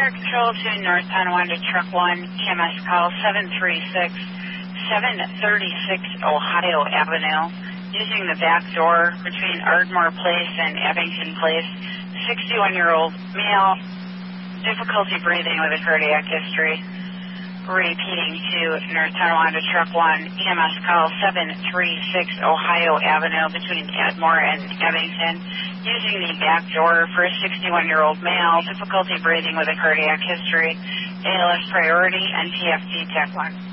Control to North Tonawanda Truck 1, EMS call 736 Ohio Avenue. Using the back door between Ardmore Place and Abington Place, 61-year-old male, difficulty breathing with a cardiac history. Repeating to North Tonawanda Truck 1, EMS call 736 Ohio Avenue between Ardmore and Abington. Using the back door for a 61-year-old male, difficulty breathing with a cardiac history. ALS priority, NTFD Tech 1.